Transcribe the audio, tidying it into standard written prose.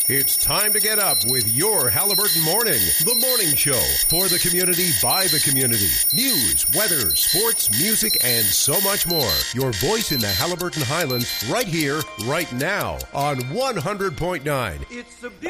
It's time to get up with your Halliburton Morning, the morning show for the community by the community. News, weather, sports, music, and so much more. Your voice in the Halliburton Highlands right here, right now on 100.9. It's a